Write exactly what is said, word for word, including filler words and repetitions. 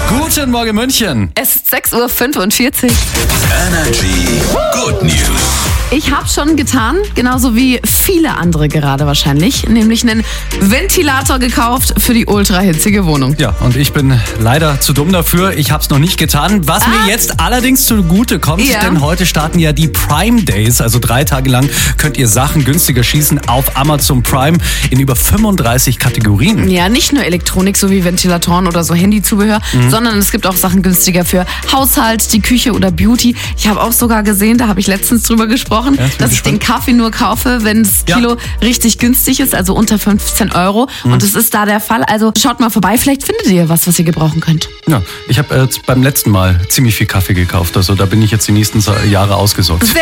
Guten Morgen München. Es ist sechs Uhr fünfundvierzig. Energy Good News. Ich habe schon getan, genauso wie viele andere gerade wahrscheinlich, nämlich einen Ventilator gekauft für die ultrahitzige Wohnung. Ja, und ich bin leider zu dumm dafür. Ich habe es noch nicht getan. Was Ah. mir jetzt allerdings zugute kommt, Ja. denn heute starten ja die Prime Days. Also drei Tage lang könnt ihr Sachen günstiger schießen auf Amazon Prime in über fünfunddreißig Kategorien. Ja, nicht nur Elektronik, so wie Ventilatoren oder so Handyzubehör, Mhm. sondern es gibt auch Sachen günstiger für Haushalt, die Küche oder Beauty. Ich habe auch sogar gesehen, da habe ich letztens drüber gesprochen, Ja, ich bin dass ich den gespannt. Kaffee nur kaufe, wenn das Ja. Kilo richtig günstig ist, also unter fünfzehn Euro. Mhm. Und das ist da der Fall. Also schaut mal vorbei, vielleicht findet ihr was, was ihr gebrauchen könnt. Ja, ich habe äh, beim letzten Mal ziemlich viel Kaffee gekauft. Also da bin ich jetzt die nächsten Jahre ausgesorgt.